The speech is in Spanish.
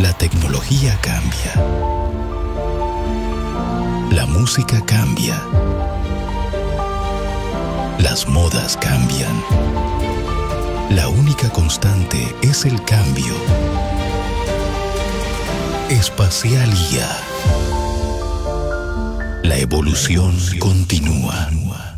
La tecnología cambia. La música cambia. Las modas cambian. La única constante es el cambio. Espacialía. La evolución continúa.